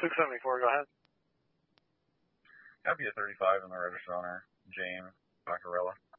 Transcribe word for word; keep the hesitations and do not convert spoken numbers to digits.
six seventy-four, go ahead. Copy a thirty-five on the register owner, James Baccarella.